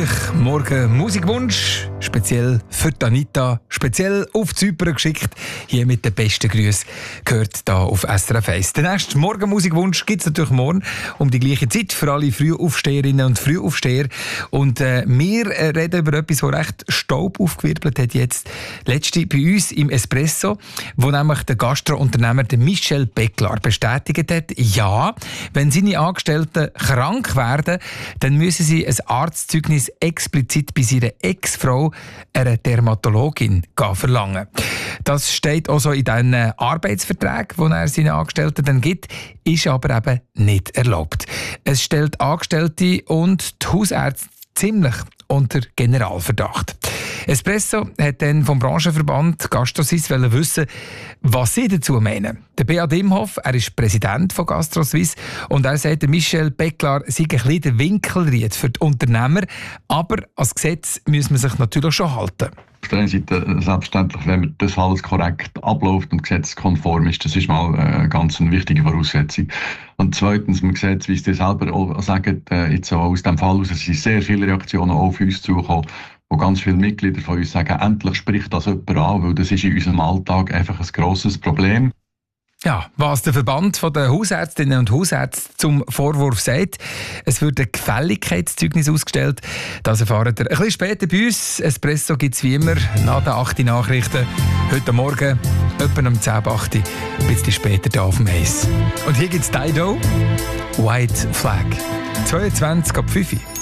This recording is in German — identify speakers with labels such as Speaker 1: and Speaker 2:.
Speaker 1: natürlich morgen Musikwunsch, speziell für Anita, speziell auf Zypern geschickt. Hier mit den besten Grüßen gehört hier auf SRF 1. Den nächsten Morgen-Musikwunsch gibt es natürlich morgen um die gleiche Zeit für alle Frühaufsteherinnen und Frühaufsteher. Und wir reden über etwas, das recht Staub aufgewirbelt hat jetzt. Letzte bei uns im Espresso, wo nämlich der Gastrounternehmer Michel Becklar bestätigt hat, ja, wenn seine Angestellten krank werden, dann müssen sie ein Arztzeugnis explizit bei seiner Ex-Frau, einer Dermatologin, verlangen. Das steht auch so in den Arbeitsverträgen, die er seinen Angestellten dann gibt, ist aber eben nicht erlaubt. Es stellt Angestellte und die Hausärzte ziemlich unter Generalverdacht. Espresso hat dann vom Branchenverband GastroSuisse wissen, was sie dazu meinen. Der Beat Imhoff, er ist Präsident von GastroSuisse und er sagt, Michel Becklar sei ein bisschen der Winkelried für die Unternehmer, aber als Gesetz muss man sich natürlich schon halten.
Speaker 2: Auf der einen Seite selbstverständlich, wenn das alles korrekt abläuft und gesetzeskonform ist, das ist mal eine ganz wichtige Voraussetzung. Und zweitens, man sieht, wie Sie selber auch sagen, jetzt auch aus dem Fall heraus, es sind sehr viele Reaktionen auf uns zugekommen, wo ganz viele Mitglieder von uns sagen, endlich spricht das jemand an, weil das ist in unserem Alltag einfach ein grosses Problem.
Speaker 1: Ja, was der Verband der Hausärztinnen und Hausärzte zum Vorwurf sagt, es wird ein Gefälligkeitszeugnis ausgestellt. Das erfahrt ihr ein bisschen später bei uns. Espresso gibt es wie immer nach den 8 Nachrichten. Heute Morgen, etwa um 10:08, ein bisschen später hier auf dem Eis. Und hier gibt es Dido, White Flag. 22 ab 5.